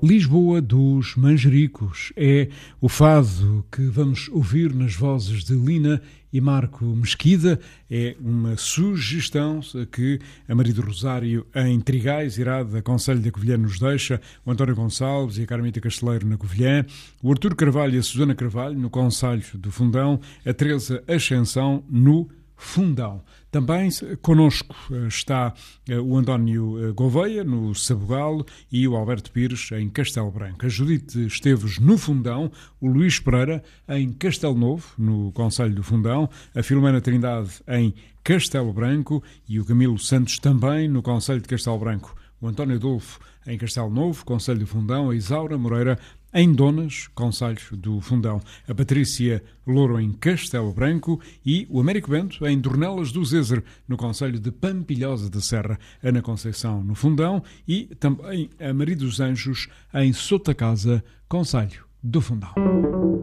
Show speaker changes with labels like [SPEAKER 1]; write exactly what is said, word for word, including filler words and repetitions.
[SPEAKER 1] Lisboa dos Manjericos é o fado que vamos ouvir nas vozes de Lina e Marco Mesquida. É uma sugestão que a Maria do Rosário em Trigais, irá da Conselho da Covilhã, nos deixa, o António Gonçalves e a Carmita Casteleiro na Covilhã, o Artur Carvalho e a Susana Carvalho no Conselho do Fundão, a Teresa Ascensão no Fundão. Também connosco está o António Gouveia, no Sabugal, e o Alberto Pires, em Castelo Branco. A Judite Esteves, no Fundão, o Luís Pereira, em Castelo Novo, no Conselho do Fundão, a Filomena Trindade, em Castelo Branco, e o Camilo Santos, também no Conselho de Castelo Branco. O António Adolfo, em Castelo Novo, Conselho do Fundão, a Isaura Moreira, em Donas, Conselho do Fundão, a Patrícia Louro em Castelo Branco e o Américo Bento em Dornelas do Zezer, no Conselho de Pampilhosa de Serra, Ana Conceição no Fundão e também a Maria dos Anjos em Sotacasa, Conselho do Fundão.